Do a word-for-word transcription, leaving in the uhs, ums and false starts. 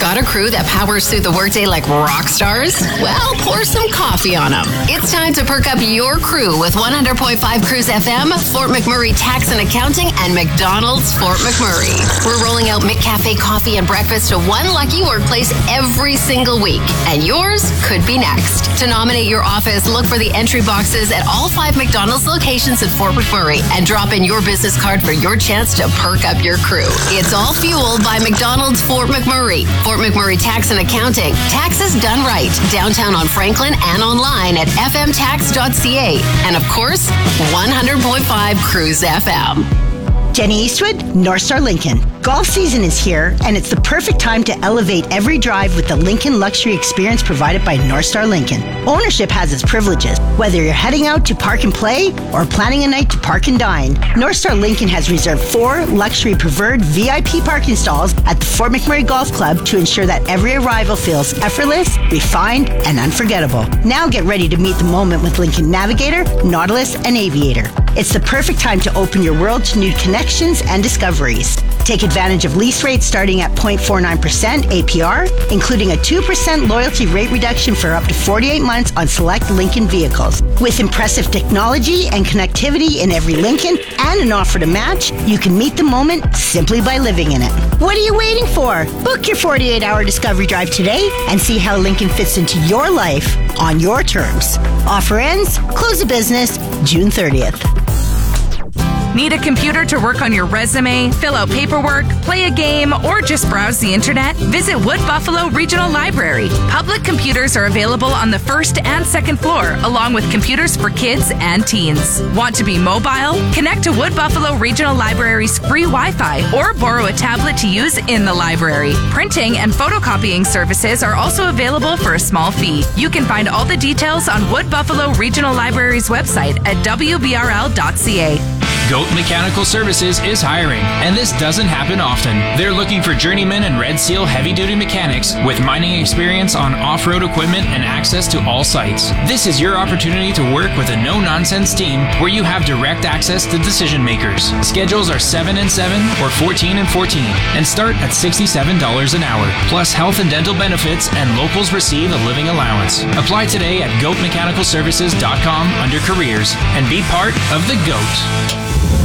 Got a crew that powers through the workday like rock stars? Well, pour some coffee on them. It's time to perk up your crew with one hundred point five Cruise F M, Fort McMurray Tax and Accounting, and McDonald's Fort McMurray. We're rolling out McCafe coffee and breakfast to one lucky workplace every single week, and yours could be next. To nominate your office, look for the entry boxes at all five McDonald's locations in Fort McMurray and drop in your business card for your chance to perk up your crew. It's all fueled by McDonald's Fort McMurray. Fort McMurray Tax and Accounting. Taxes done right. Downtown on Franklin and online at f m tax dot c a. And of course, one hundred point five Cruise F M. Jenny Eastwood, North Star Lincoln. Golf season is here, and it's the perfect time to elevate every drive with the Lincoln Luxury Experience provided by North Star Lincoln. Ownership has its privileges. Whether you're heading out to park and play or planning a night to park and dine, North Star Lincoln has reserved four luxury preferred V I P parking stalls at the Fort McMurray Golf Club to ensure that every arrival feels effortless, refined, and unforgettable. Now get ready to meet the moment with Lincoln Navigator, Nautilus, and Aviator. It's the perfect time to open your world to new connections and discoveries. Take advantage of lease rates starting at zero point four nine percent A P R, including a two percent loyalty rate reduction for up to forty-eight months on select Lincoln vehicles. With impressive technology and connectivity in every Lincoln and an offer to match, you can meet the moment simply by living in it. What are you waiting for? Book your forty-eight hour discovery drive today and see how Lincoln fits into your life on your terms. Offer ends, close of business, June thirtieth. Need a computer to work on your resume, fill out paperwork, play a game, or just browse the internet? Visit Wood Buffalo Regional Library. Public computers are available on the first and second floor, along with computers for kids and teens. Want to be mobile? Connect to Wood Buffalo Regional Library's free Wi-Fi or borrow a tablet to use in the library. Printing and photocopying services are also available for a small fee. You can find all the details on Wood Buffalo Regional Library's website at w b r l dot c a. Goat Mechanical Services is hiring, and this doesn't happen often. They're looking for journeymen and Red Seal heavy-duty mechanics with mining experience on off-road equipment and access to all sites. This is your opportunity to work with a no-nonsense team where you have direct access to decision-makers. Schedules are seven and seven or fourteen and fourteen and start at sixty-seven dollars an hour, plus health and dental benefits, and locals receive a living allowance. Apply today at goat mechanical services dot com under careers and be part of the GOAT.